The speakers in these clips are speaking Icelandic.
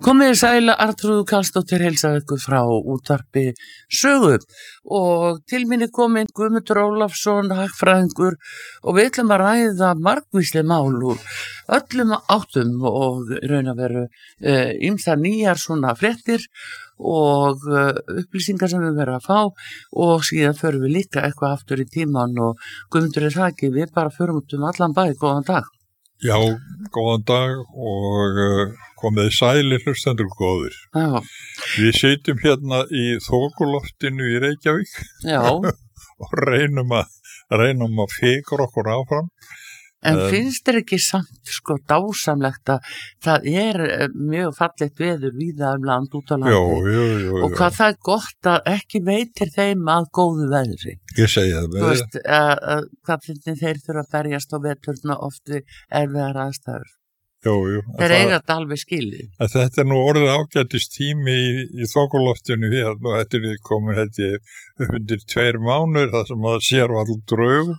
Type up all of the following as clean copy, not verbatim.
Komið sæla, Arnþrúður Karlsdóttir heilsar ykkur frá útvarpi Sögu og til mín komin Guðmundur Ólafsson, hagfræðingur og við ætlum að ræða margvísleg mál úr öllum áttum og raun að veru ýmsar nýjar svona fréttir og upplýsingar sem við verðum að fá og síðan förum við líka eitthvað aftur í tíman og Guðmundur það ekki, við bara förum út allan bæ, góðan dag. Já, góðan dag og komið sælir hlustendur góðir. Já. Við sitjum hérna í þokuloftinu í Reykjavík og reynum að fikra okkur áfram. En finnst þér ekki samt dásamlegt að það mjög fallegt veður víða land út á landi? Jú. Og hvað það gott að ekki veitir þeim að góðu veðri. Ég segi það. Þú veist, hvað finnir þeir þurfa að berjast á veturna oft við erfiðar aðstæður? Jú. Þeir eiga þetta alveg skilið. Þetta orðið ágætist tími í þokuloftinu hér og þetta við komin undir 2 mánuðir þar sem maður sér allir draug.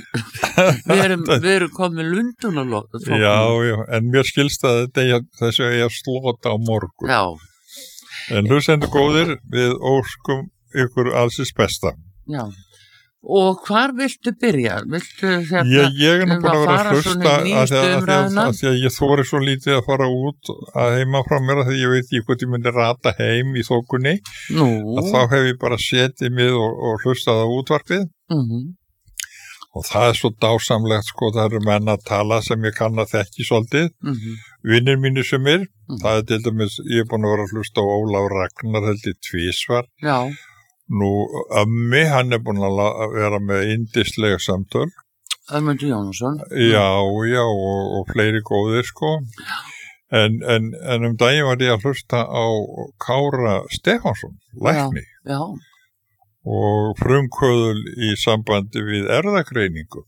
Við erum komin Lundunarloft. Já, en mér skilst að þessu eigi að slota á morgun. Já. En hlustendur góðir, við óskum ykkur allsins besta. Já. Og hvar viltu byrja? Viltu ég nú búin að vera að hlusta að því að ég þori svo lítið að fara út að heima frá mér að því ég veit ekki hvort ég myndi rata heim í þokunni. Að þá hef ég bara setið mig og hlustað á útvarpið. Og það svo dásamlegt það eru menn að tala sem ég kann að þekki svolítið. Vinnir mínir sem það til dæmis, ég búin að vera að hlusta á Ólaf Ragnar held ég 2 svar. Já. Nú, Ömmi, hann búin að vera með yndislega samtöl. Ömmundur Jónsson. Já, og fleiri góðir, En daginn var ég að hlusta á Kára Stefánsson, lækni. Já. Og frumkvöðul í sambandi við erfðagreiningu.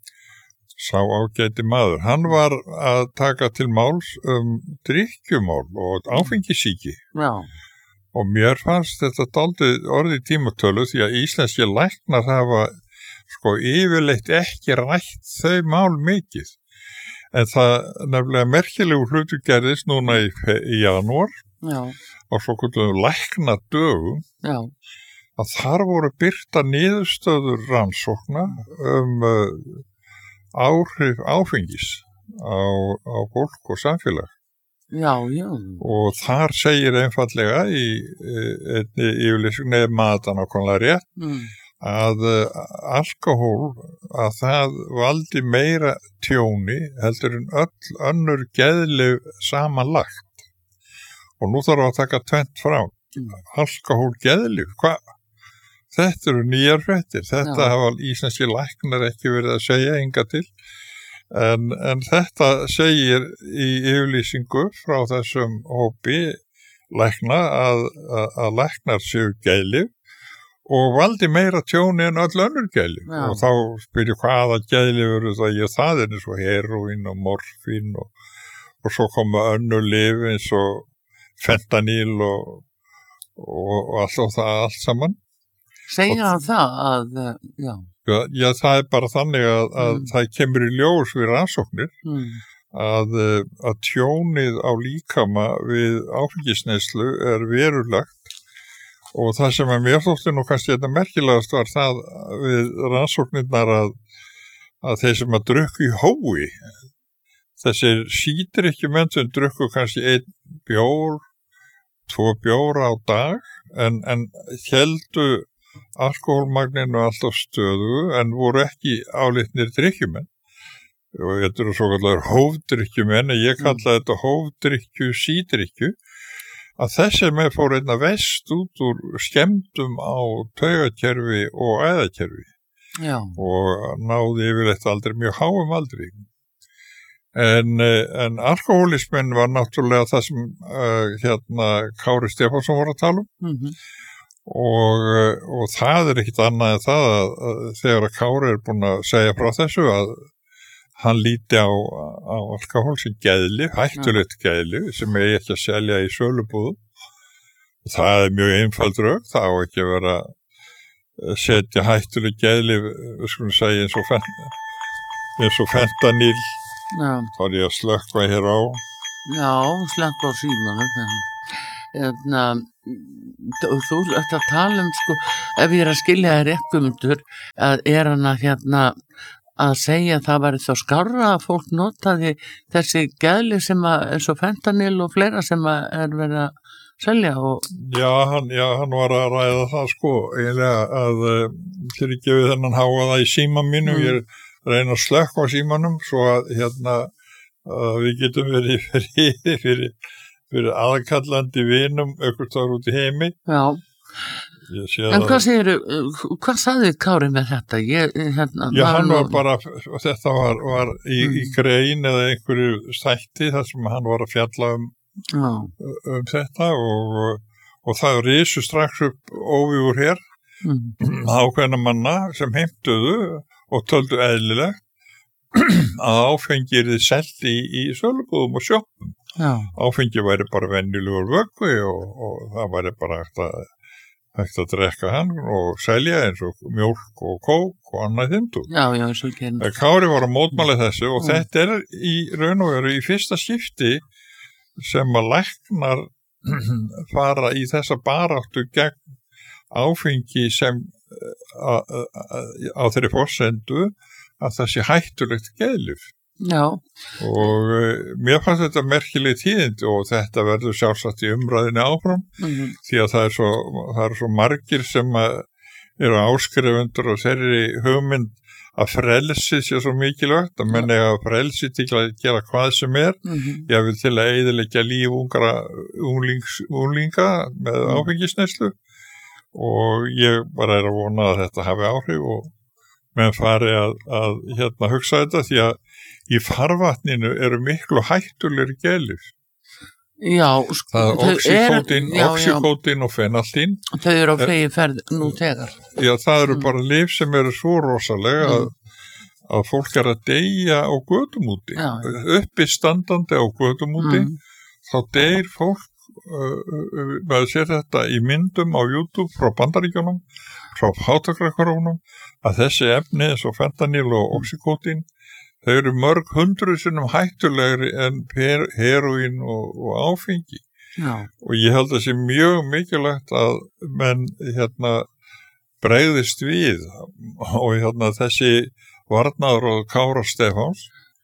Sá ágæti maður. Hann var að taka til máls drykkjumál og áfengissýki. Já. Og mér fannst þetta dálítið orðið tímatölu því að íslenski læknar hafa yfirleitt ekki rætt þau mál mikið. En það nefnilega merkilegu hlutur gerðist núna í janúar á svokölluðum læknadögum. Já. Að þar voru birta niðurstöður rannsókna áhrif áfengis á fólk og samfélag. Já. Og þar segir einfallega í yfirlýsingu nefn matan ákvæmlega rétt að alkohól að það valdi meira tjóni heldur en öll önnur geðlyf samanlagt. Og nú þarf að taka 2 frá. Alkohól geðlyf, hvað? Þetta eru nýjar fréttir. Þetta hafa íslenski læknar ekki verið að segja hingað til. En þetta segir í yfirlýsingu frá þessum hópi lækna að læknar séu geðlyf og valdi meira tjóni en öll önnur geðlyf. Og þá spyr ég hvaða geðlyf eru það eins og heroín og morfín og svo koma önnur lyf eins og fentanyl og allt saman. Segja það að, Já, það bara þannig að það kemur í ljós við rannsóknir að tjónið á líkama við áfengisneyslu verulegt og það sem mér þótti nú kannski þetta merkilegast var það við rannsóknirnar að þeir sem að drukku í hói, þessir sídrykkjumenn sem drukku kannski 1 bjór, 2 bjóra á dag en héldu alkohólmagninu alltaf stöðu en voru ekki álitnir drykkjumenn og þetta eru svo kallar hófdrykkjumenn en ég kalla þetta hófdrykkju sídrykkju að þessi með fór einna vest út úr skemmdum á taugakerfi og æðakerfi og náði yfirleitt aldrei mjög háum aldri en alkohólismin var náttúrulega það sem Kári Stefánsson var að tala og það ekkit annað en það að þegar að Kári búin að segja frá þessu að hann líti á alkohól sem geðlyf, hættulegt geðlyf sem ekki að selja í sölubúðum og það mjög einfald rök, það á ekki að vera að setja hættuleg geðlyf við skulum segja eins og fentanyl þá ég að slökkva hér á Já, slekk á símanum. Þú ert að tala sko, ef ég að skilja þér rétt Guðmundur, að hann að að segja að það væri þá skárra að fólk notaði þessi geðli sem eins og fentanyl og fleira sem verið að selja og... Já, hann var að ræða það sko, eiginlega að fyrirgefið þennan háaða í síman mínum, ég reyna að slökkva á símanum svo að við getum verið fyrir aðkallandi vinum einhvers staðar út í heimi. Já. En hvað sagði Kári með þetta? Hann var bara, þetta var í grein eða einhverju stætti þar sem hann var að fjalla þetta og það risu strax upp óvígur hér ákveðna manna sem heimtuðu og töldu eðlilegt að áfengi yrði selt í sölubúðum og sjoppum. Áfengi væri bara venjulegur vökvi og það væri bara hægt að drekka hann og selja eins og mjólk og kók og annað þindu. Svo kenn. Kári var að mótmæla þessu og þetta í raun og veru í fyrsta skipti sem að læknar fara í þessa baráttu gegn áfengi sem á þeirri forsendu að það sé hættulegt geðlyf. Og mér fannst þetta merkileg tíðindi og þetta verður sjálfsagt í umræðinni áfram því að það er svo margir sem eru áskrifundur og þeirri hugmynd að frelsi sé svo mikilvægt að menn eiga frelsi til að gera hvað sem ég vil til að eyðileggja líf unglinga með áfengisneyslu og ég bara er að vona að þetta hafi áhrif og menn fari að hugsa þetta því að í farvatninu eru miklu hættulegri geðlyf. Það er oxykótín og fenaltín. Þau eru á flegi ferð nú þegar. Já, það eru bara lyf sem eru svo rosalega að fólk er að deyja á götum úti. Uppi standandi á götum úti, þá deyr fólk, maður sér þetta í myndum á YouTube frá Bandaríkjunum, frá fátækrahverfunum, að þessi efni eins og fentanyl og oxykótín þau eru mörg hundruð sinnum hættulegri en heroín og áfengi. Og ég held að það sé mjög mikilvægt að menn bregðist við og þessi varnaðaráð Kára Stefáns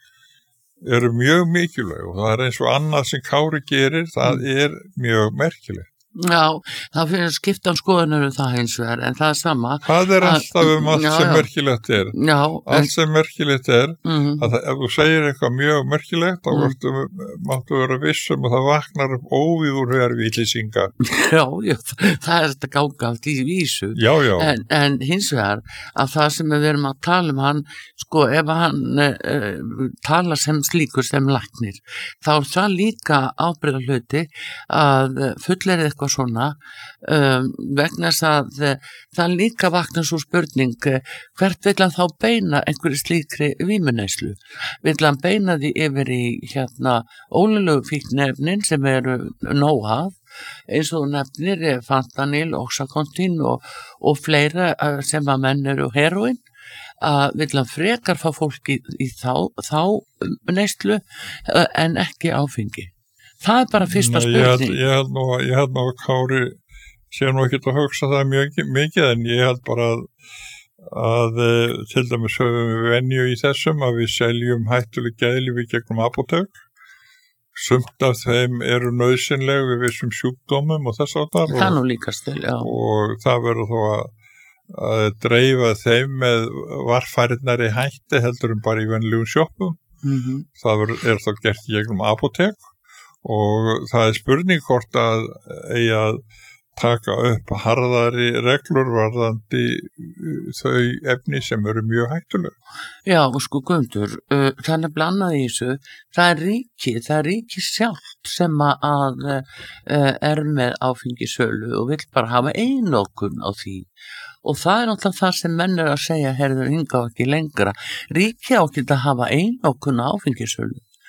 eru mjög mikilvæg og það er eins og annað sem Kári gerir, það er mjög merkilegt. Já, það fyrir skipta skoðanur það hins vegar, en það er sama. Það er alltaf allt sem merkilegt er. Allt sem merkilegt er, að ef þú segir eitthvað mjög merkilegt, þá máttu vera vissum og það vaknar upp óvíður vitleysingar. Já, það er þetta ganga af því vísu. En hins vegar, að það sem við erum að tala hann, sko, ef hann tala sem slíkur sem læknir, þá er það líka ábyrgðarhluti að fullera eitthvað svona vegna þess að það líka vaknar svo spurning hvert vill hann þá beina einhverju slíkri vímuneyslu vill hann beina því yfir í ólöglegu fíkniefnin sem eru nóg af eins og nefnir fentanyl, oxycontin og fleira sem að menn eru heroin að vill hann frekar fá fólki í þá neyslu en ekki áfengi. Það er bara fyrsta spurning. Ég held nú að Kári sé nú ekki að hugsa það mikið en ég held bara að til dæmis höfum við venju í þessum að við seljum hættuleg geðlyf í gegnum apótek. Sumt af þeim eru nauðsynleg við vissum sjúkdómum og þess áttar. Það er nú líka stil, já. Og það verður þó að dreifa þeim með varfærinari hætti heldur bara í venlegum sjoppum. Það er þá gert í gegnum apótek. Og það er spurning hvort að eigi að taka upp harðari reglur varðandi þau efni sem eru mjög hættuleg. Já, og sko Guðmundur, það er blandað í þessu, það er ríki sjálft sem að með áfengisölu og vill bara hafa einokun á því. Og það er náttúrulega það sem menn að segja, herður hingað ekki lengra. Ríki á ekki að hafa einokun á áfengisölu.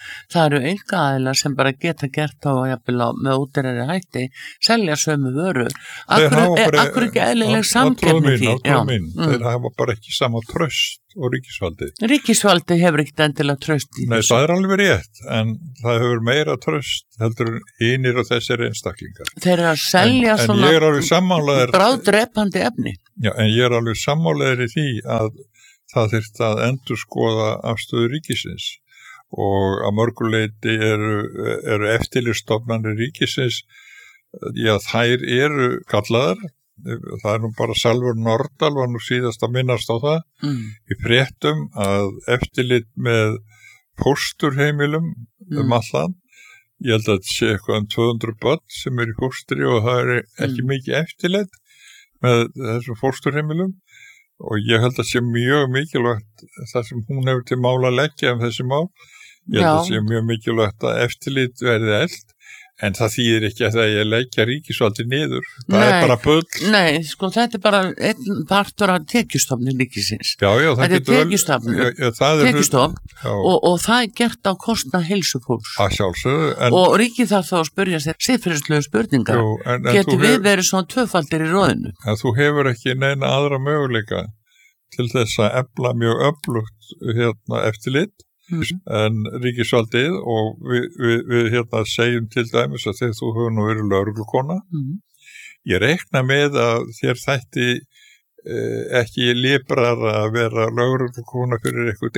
Það eru einkaaðilar sem bara geta gert á með útgerðari hætti, selja sömu vöru. Akkur ekki eðlileg samkeppni því? Þeir hafa bara ekki sama traust og ríkisvaldi. Ríkisvaldi hefur ekkert endilega traust í þessu. Nei, það alveg rétt, en það hefur meira traust heldur einir og þessir einstaklingar. Þeir eru að selja svona bráðdrepandi efni. Já, en ég alveg sammálaður í því að það þyrfti að endurskoða afstöðu ríkisins og að mörguleiti eru eftirlitsstofnanir ríkisins, já, þær eru kallaðar. Það er nú bara Salvur Nordal var nú síðast að minnast á það í fréttum að eftirlit með fósturheimilum allan, ég held að þetta sé eitthvað 200 börn sem í fóstri og það ekki mikið eftirlit með þessum fósturheimilum og ég held að sé mjög mikilvægt það sem hún hefur til mála að leggja þessi mál, ég held að sé mjög mikilvægt að eftirlit verði eld. En það þýðir ekki að það ég leggja ríkisvaldi niður. Það er bara bull. Nei, sko, þetta er bara einn partur af tekjustofni ríkisins. Já, þetta er tekjustofn. Tekjustofn og það er gert á kostnað heilsufólks. Að sjálfsögðu. Og ríkið þarf þá að spyrja sér siðferðislegu spurningar. Getur við verið svona tvöfaldir í roðinu? En þú hefur ekki neina aðra möguleika til þess að efla mjög öflugt eftirlit. En ríkisvaldið og við segjum til dæmis að þegar þú hefur nú verið lögreglukona ég reikna með að þér þætti ekki librar að vera lögreglukona fyrir eitthvað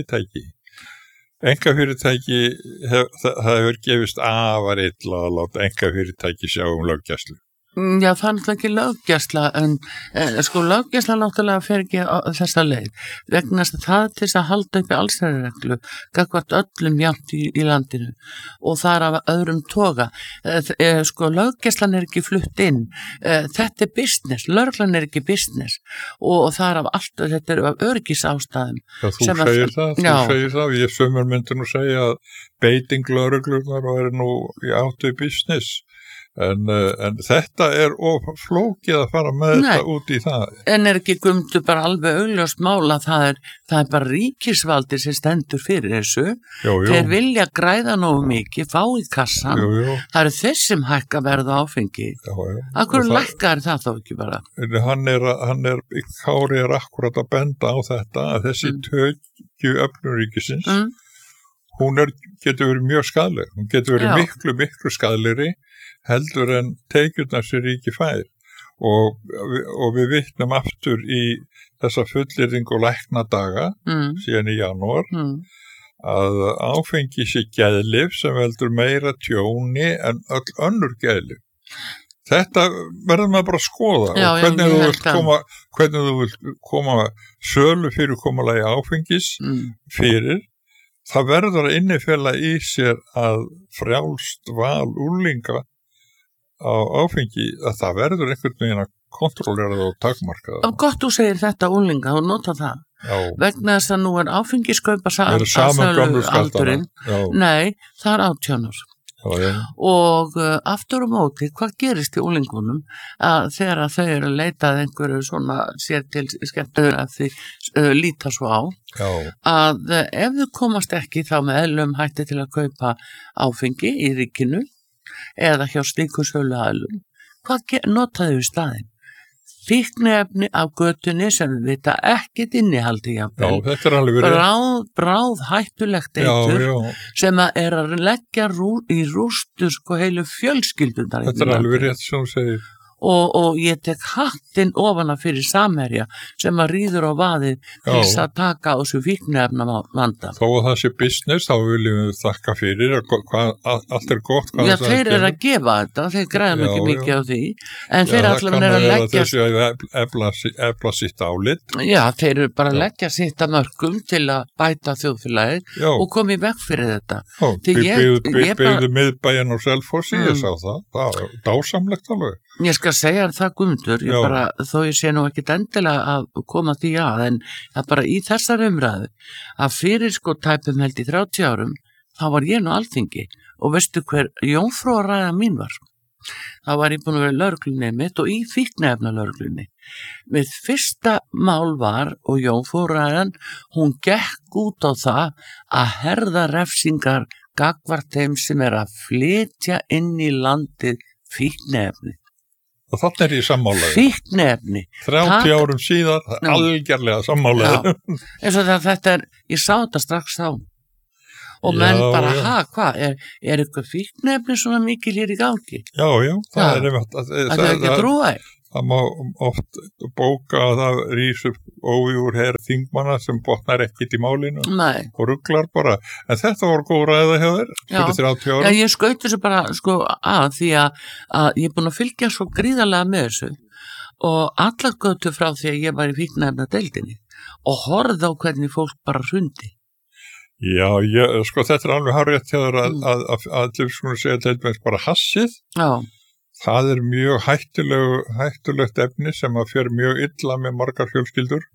einkafyrirtæki það hefur gefist afar illa að láta einkafyrirtæki sjá löggæslu. Já, það er náttúrulega ekki löggæsla en sko löggæsla náttúrulega fer ekki á þessa leið vegna þess að það til þess að halda upp í allsherjarreglu gagnvart öllum jafnt í landinu og það er af öðrum toga sko löggæslan er ekki flutt inn þetta er business, lögreglan er ekki business og það er af allt þetta er af öryggisástæðum. Já, þú segir það, ég sömur myndi nú segja að beiting lögreglunar og er nú í áttu business En þetta er of flókið að fara með þetta út í það. En er ekki Guðmundur bara alveg augljóst mála það er bara ríkisvaldi sem stendur fyrir þessu. Þeir vilja græða nógu mikið, fá í kassan. Það eru þeir sem hækka verða áfengi. Akkur lækkar það þá ekki bara? Kári er akkurat að benda á þetta að þessi tökju öflun ríkisins, hún getur verið mjög skaðleg. Hún getur verið miklu skaðlegri heldur en tekjurnar sem ríki fær og við vitnum aftur í þessa fullyrðing og læknadaga síðan í janúar að áfengi sé geðlyf sem veldur meira tjóni en öll önnur geðlyf. Þetta verður maður bara að skoða og hvernig þú vilt koma sölu fyrirkomulagi áfengis fyrir. Það verður að innifela í sér að frjálst val unglinga á áfengi að það verður einhvern veginn að kontrollera það og takmarka það. Gott þú segir þetta unglinga og nota það. Vegna þess að nú er áfengiskaupa aldurinn. Nei, það er 18 ár. Og aftur á móti, hvað gerist í unglingunum að þegar þau eru að leita að einhverju svona sér til skemmtur að þið líta svo á að ef þau komast ekki þá með eðlum hætti til að kaupa áfengi í ríkinu eða hjá slíku söluaðilum. Hvað notaðu í staðinn? Fíkniefni af götunni sem við vita ekkert innihaldi bráð hættulegt eitur sem er að leggja í rústur sko heilu fjölskyldundar. Þetta er alveg rétt sem þú segir. Og ég tek hattinn ofana fyrir Samherja sem að ríður á vaðið til þess að taka á þessu fíkniefna vanda. Þó að það sé business, þá viljum við þakka fyrir allt er gott. Já, þeir eru að gefa þetta, þeir græðum ekki mikið á því, en þeir allavega er að leggja... Það kann að efla sitt álit. Já, þeir eru bara að leggja sitt að mörgum til að bæta þjóðfélagið og komi vekk fyrir þetta. Byggðu miðbæinn og Selfossi, ég sá það var dásamlegt alveg. Ég skal segja það Guðmundur, þó ég sé nú ekkit endilega að koma því en það bara í þessar umræðu að fyrir sko tæpum held í 30 árum þá var ég nú alþingi og veistu hver jómfrúaræða mín var? þá var ég búin að vera lögreglunni mitt og í fíkniefna lögreglunni. Mitt fyrsta mál var, og Jón Fóræðan, hún gekk út á það að herða refsingar gagnvart þeim sem að flytja inn í landið fíkniefni. Og þannig ég sammálaði. Fíkniefni. 30 árum síðar, algjörlega sammálaði. Eins og þetta ég sá þetta strax þá. Og menn bara, hvað, er eitthvað fíkniefni svona mikil hér í gangi? Já, það er ekki trúa. Það má oft bóka að það rís upp ójúr herr þingmanna sem botnar ekkit í málinu. Nei. Og ruglar bara. En þetta var góð ræða hjá þér fyrir 30 árum. Já, ég skaut þessu bara að því að ég er búin að fylgja svo gríðarlega með þessu og allar götu frá því að ég var í fíkniefna deildinni og horfði á hvernig fólk bara hrundi. Já, þetta er alveg hárrétt hjá þér að allir svona segja til dæmis bara hassið. Já. Það er mjög hættulegt efni sem að fer mjög illa með margar fjölskyldur.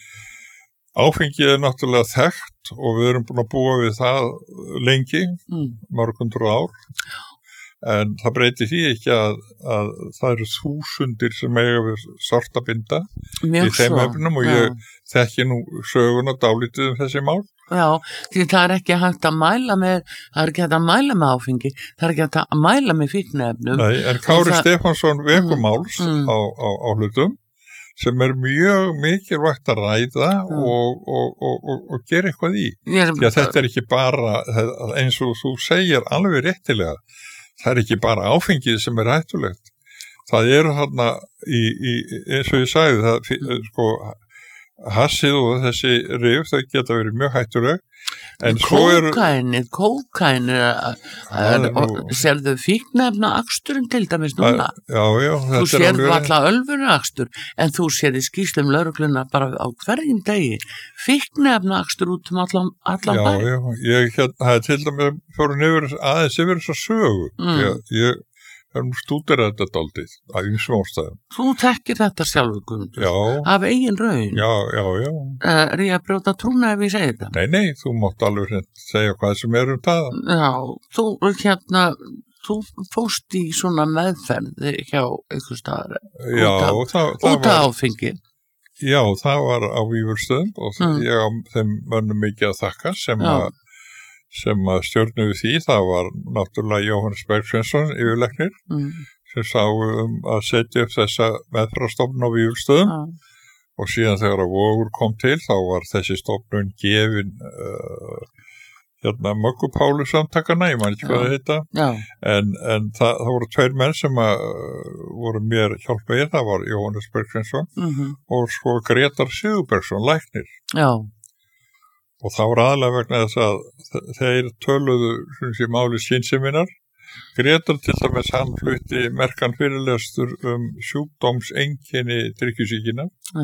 Áfengið er náttúrulega þekkt og við erum búin að búa við það lengi, mörg hundruð ár. En það breytir því ekki að það eru þúsundir sem eiga við sortabinda í þeim efnum og ég þekki nú söguna dálítið þessi mál. Já, því það er ekki hægt að mæla með áfengi, það er ekki hægt að mæla með fíkniefnum. Nei, en Kári Stefánsson vekumáls á hlutum sem er mjög mikilvægt að ræða og gera eitthvað í. Því að þetta er ekki bara, eins og þú segir alveg réttilega, það er ekki bara áfengið sem er hættulegt. Það eru þarna eins og ég sagði, hassið og þessi rif, þau geta verið mjög hættuleg. En kókainið, sérðu fíkniefna aksturinn til dæmis núna? Já, þú sérðu alltaf ölvunu akstur, en þú sérðu skýrslum lögregluna bara á hverjum degi. Fíkniefna akstur út allan bæ. Já, ég hef til dæmis fóru aðeins yfir þess að sögu. Ég stúdera þetta daldið af ýmsum ástæðum. Þú þekkir þetta sjálfur, Guðmundur. Já. Af eigin raun. Já. Er ég að brjóta trúna ef ég segi þetta? Nei, þú mátt alveg segja hvað sem er það. Já, þú fórst í svona meðferð hjá einhvers staðar. Út af áfengi. Já, það var á Vífurstöðum og ég á þeim mönnum mikið að þakka sem að stjórnuðu því, það var náttúrulega Jóhannes Bergsveinsson yfirlæknir sem sá að setja upp þessa meðferðarstofnun á Vífurstöðum og síðan þegar að Vogur kom til þá var þessi stofnun gefin Möggu Pálu samtakana, ég man ekki hvað það heita en það voru tveir menn sem voru mér hjálpaðir, það var Jóhannes Bergsveinsson og svo Grétar Sigurbergsson, læknir. Já. Og það var aðalega vegna þess að þeir töluðu máli skynseminar. Grétar til dæmis hann flutti merkan fyrirlestur sjúkdómseinkenni drykkjusýkinnar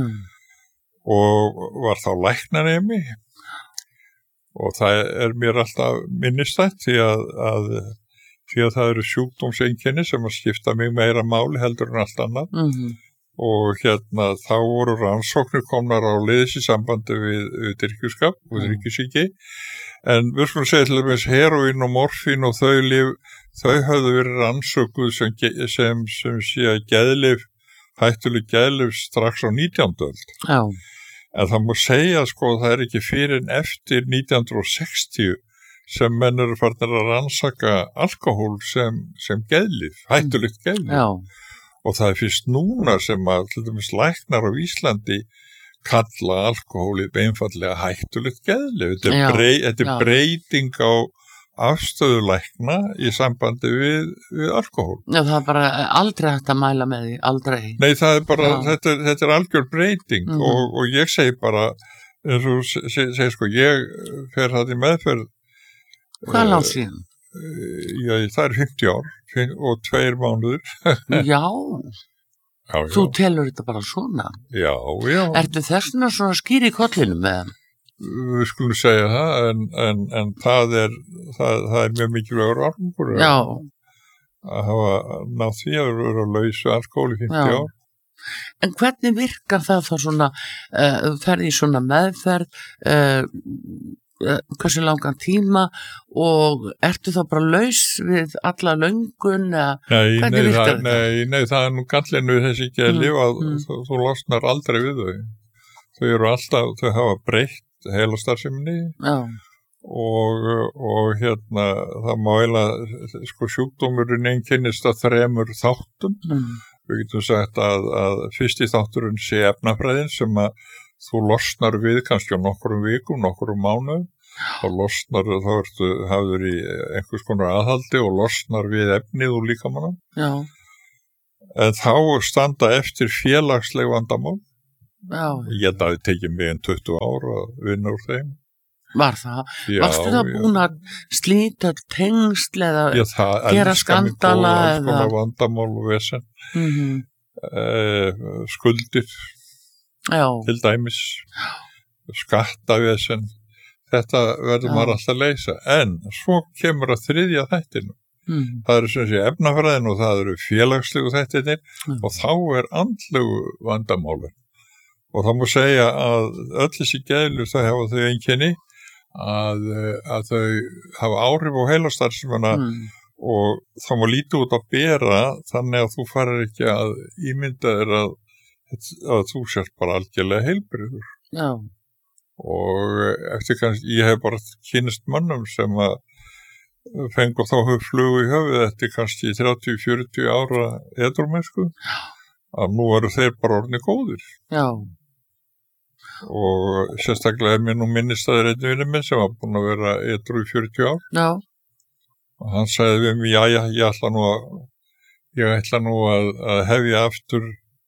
og var þá læknanemi og það er mér alltaf minnistætt því að það eru sjúkdómseinkenni sem að skipta mig meira máli heldur en allt annað. Og þá voru rannsóknir komnar á leiðis í sambandi við drykkjuskap og drykkjusýki en við skulum segja til dæmis heroín og morfín og þau höfðu verið rannsókuð sem sé að hættuleg geðlyf strax á 19. öld. Já. En það má segja það er ekki fyrir en eftir 1960 sem menn eru farnir að rannsaka alkohól sem geðlyf, hættulegt geðlyf. Já. Og það er fyrst núna sem að til dæmis læknar á Íslandi kalla alkohólið einfallega hættulegt geðlyf. Þetta er breyting á afstöðu lækna í sambandi við alkohól. Já, það er bara aldrei hægt að mæla með því, aldrei. Nei, það er bara, þetta er algjör breyting og ég segi bara, eins og segi ég fer það í meðferð. Hvað langt síðan? Já, það er 50 ár og 2 mánuður. Já, þú telur þetta bara svona. Já. Ertu þessna svona skýr í kollinum með hann? Við skulum segja það, en það er mjög mikilvægur árangur að hafa náð því að vera að lausa alkohól í 50 ár. En hvernig virkar það þá svona, ferði í svona meðferð, hversu langan tíma og ertu þá bara laus við alla löngun eða hvernig virkar þetta? Nei, það nú gallinu við þessi geðlyf að þú losnar aldrei við þau. Þau eru alltaf, þau hafa breytt heilastarfseminni og það má eiginlega sjúkdómurinn einkennist að 3 þáttum. Við getum sagt að fyrsti þátturinn sé efnafræðin sem að þú losnar við kannski á nokkrum vikum, nokkrum mánuðum og losnar, þá ertu hafður í einhvers konar aðhaldi og losnar við efnið úr líkamanum. Já. En þá standa eftir félagsleg vandamál. Já. Ég hafi tekið mig 20 ár að vinna úr þeim. Var það? Varstu það búin að slíta tengsl eða gera skandala eða? Alls konar vandamál og vesen. Skuldir. Já. Til dæmis. Skattavesen. Þetta verður maður alltaf að leysa. En svo kemur að 3. þættinu. Það eru sem sé efnafræðin og það eru félagslegu þættinir og þá andlegu vandamálin. Og það má segja að öll þessi geðlyf þau hafa þau einkenni að þau hafa áhrif á heilastarfsemina og það má lítið út að bera þannig að þú farir ekki að ímynda þér að þú sért bara algjörlega heilbrigður. Já. Og eftir kannski, ég hef bara kynnst mönnum sem að fengu þá flugu í höfuð eftir kannski 30-40 ára edrúmennsku að nú eru þeir bara orðni góðir. Já. Og sérstaklega mér nú minnist að einn vinur minn sem var búin að vera edrú í 40 ár. Já. Og hann sagði við mig, ég ætla nú að hefja aftur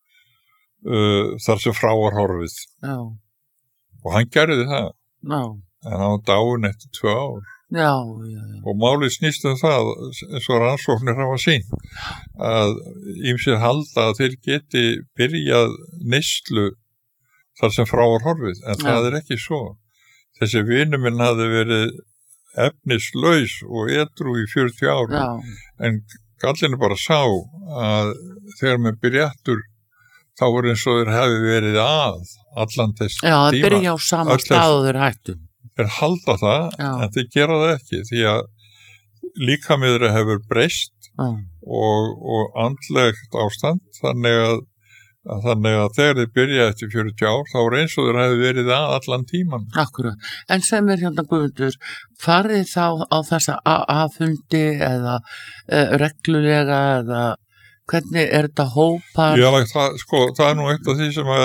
þar sem frá var horfið. Já. Og hann gerði það. Já. En hann var dáinn eftir 2 ár. Já. Og málið snýst það eins og rannsóknir hafa sýnt að ýmsir halda að þeir geti byrjað neyslu þar sem frá var horfið, en það er ekki svo. Þessi vinur minn hafði verið efnislaus og edrú í 40 ár, en gallinu bara sá að þegar maður byrja aftur, þá voru eins og þeir hefði verið allan þess tíma. Já, það byrja á sama stað og þeir hættu. Þeir halda það, en þeir gera það ekki, því að líkamið hefur breyst og andlegt ástand, þannig að þegar þið byrja eftir 40 ár, þá er eins og þeir hefði verið allan tíman. Akkurat. En sem hérna Guðmundur, farið þá á þessa AA-fundi eða reglulega eða hvernig er þetta hópar? Já, það er nú eitt af því sem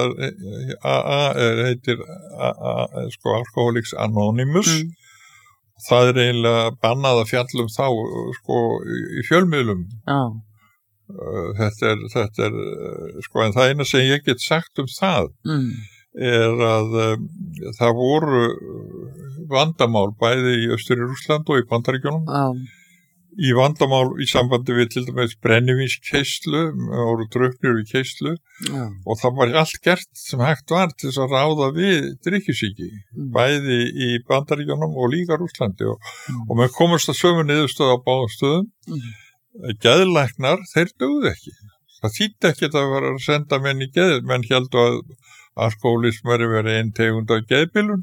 AA heitir Alcoholics Anonymous. Það er eiginlega bannað að fjallum þá í fjölmiðlum. Já. Þetta er en það eina sem ég get sagt það er að það voru vandamál bæði í Austur-Rússlandi og í Bandaríkjunum í vandamál í sambandi við til dæmis brennivínskeislu voru drukknir við keislu og það var allt gert sem hægt var til þess að ráða við drykkjusýki bæði í Bandaríkjunum og líka Rússlandi og með komast að sömu niðurstöð á báðum stöðum geðlæknar, þeir dögðu ekki. Það þýtti ekki að vera að senda menn í geð, menn héldu að alkohólism verið einn tegund af geðbilun.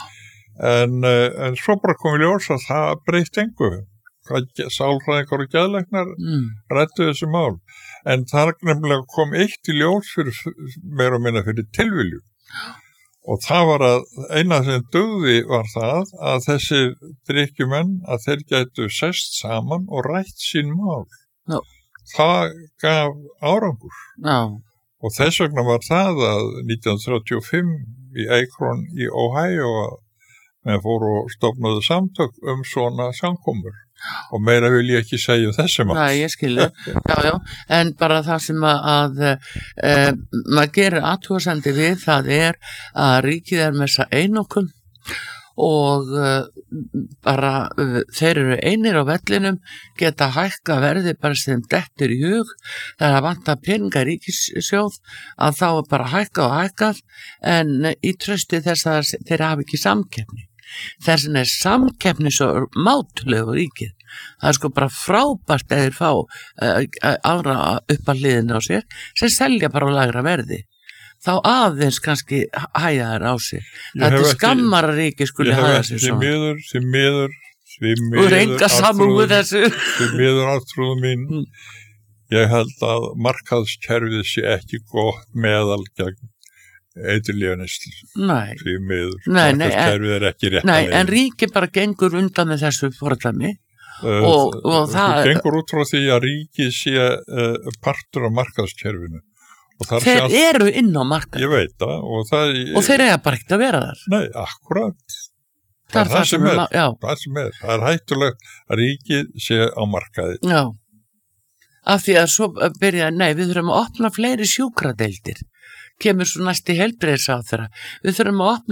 En svo bara kom í ljós að það breytt engu. Sálfræðingar og geðlæknar ræddu þessu mál. En það nefnilega kom eitt í ljós fyrir meira og minna fyrir tilviljun. Og það var að eina sem dugði var það að þessi drykkjumenn að þeir gætu sest saman og rætt sín mál. Já. Það gaf árangur. Já. Og þess vegna var það að 1935 í Akron í Ohio að með fóru og stofnaðu samtök svona samkomur. Og meira vil ég ekki segja þessi mál. Nei, ég skilur. Já. En bara það sem að maður gerir athugasemdi við, það er að ríkið er með þessa einokun og bara þeir eru einir á vellinum, geta hækka verði bara sem dettur í hug. Það er að vanta peninga ríkissjóð að þá er bara hækka og hækkað en í trausti þess að þeir hafi ekki samkeppni. Þess vegna er samkeppni svo mátulegur ríkið. Það er bara frábært að þeir fá aðra upp að hliðinu á sér sem selja bara á lægra verði. þá aðeins kannski hæja þær á sig. Þetta er skammar að ríki skuli hæja sig svona. Því miður, og reynga samúð þessu. Því miður átrúðu mín, ég held að markaðskerfið sé ekki gott meðal gegn eiturlyfjaneyslu. Nei. Því miður, markaðskerfið er ekki rétt að leiða. Nei, en ríki bara gengur undan með þessu fordæmi. Og það gengur út frá því að ríki sé partur af markaðskerfinu. Þeir eru inn á markað. Ég veit það. Og þeir eiga bara ekkert að vera þar. Nei, akkurat. Það sem er. Það er hættulegt að ríkið sé á markaði. Já. Af því að svo við þurfum að opna fleiri sjúkradeildir. Kemur svo næst í heilbrigðisráðherra. Við þurfum að opna